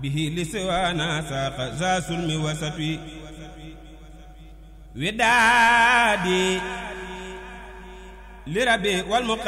به لسوانا ساق ذا سلم وسطوي ودادي لربي